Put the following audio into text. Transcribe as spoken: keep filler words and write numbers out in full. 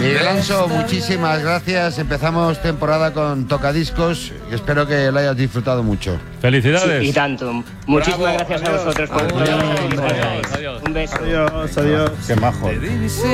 Miguel Anso, muchísimas gracias. Empezamos temporada con Tocadiscos. Espero que lo hayas disfrutado mucho. Felicidades. Sí, y tanto. Muchísimas Bravo, gracias adiós. a vosotros por Adiós, todo. adiós, adiós. Un beso. Adiós, adiós. Qué majo.